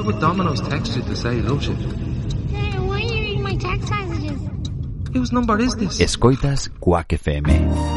what Domino's texted you to say he loves you. Why are you reading my text messages? Whose number is this? Escoitas Quack FM.